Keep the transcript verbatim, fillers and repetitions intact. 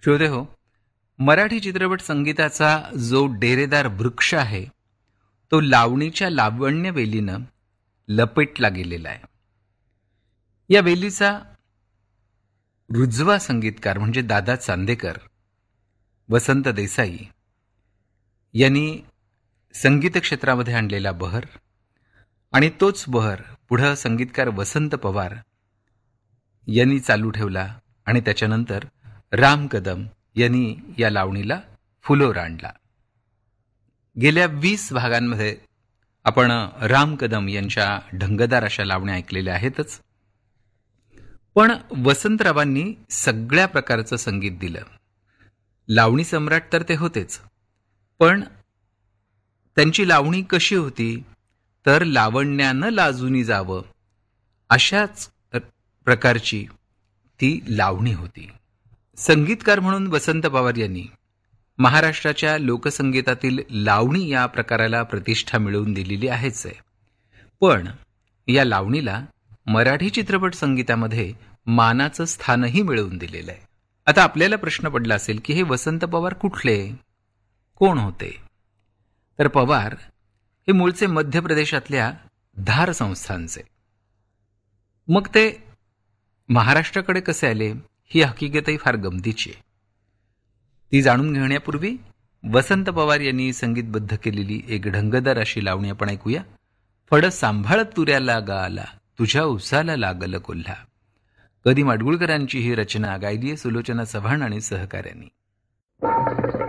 श्रोते हो, मराठी चित्रपट संगीताचा जो डेरेदार वृक्ष आहे तो लावणीच्या लावण्य वेलीनं लपेटला गेलेला आहे. या वेलीचा रुजवा संगीतकार म्हणजे दादा चांदेकर, वसंत देसाई यांनी संगीत क्षेत्रामध्ये आणलेला बहर आणि तोच बहर पुढं संगीतकार वसंत पवार यांनी चालू ठेवला आणि त्याच्यानंतर राम कदम यांनी या लावणीला फुलोर आणला. गेल्या वीस भागांमध्ये आपण राम कदम यांच्या ढंगदार अशा लावण्या ऐकलेल्या आहेतच, पण वसंतरावांनी सगळ्या प्रकारचं संगीत दिलं. लावणी सम्राट तर ते होतेच, पण त्यांची लावणी कशी होती तर लावण्यानं लाजूनी जावं अशाच प्रकारची ती लावणी होती. संगीतकार म्हणून वसंत पवार यांनी महाराष्ट्राच्या लोकसंगीतातील लावणी या प्रकाराला प्रतिष्ठा मिळवून दिलेली आहेच आहे, पण या लावणीला मराठी चित्रपट संगीतामध्ये मानाचं स्थानही मिळवून दिलेलं आहे. आता आपल्याला प्रश्न पडला असेल की हे वसंत पवार कुठले, कोण होते? तर पवार हे मूळचे मध्य प्रदेशातल्या धार संस्थानचे. मग ते महाराष्ट्राकडे कसे आले ही हकीकतही फार गमतीची आहे. ती जाणून घेण्यापूर्वी वसंत पवार यांनी संगीतबद्ध केलेली एक ढंगदार अशी लावणी आपण ऐकूया. फड सांभाळत तुऱ्याला गाला, तुझ्या उसाला लागल कोल्हा. कधी माडगुळकरांची ही रचना गायली सुलोचना चव्हाण आणि सहकाऱ्यांनी.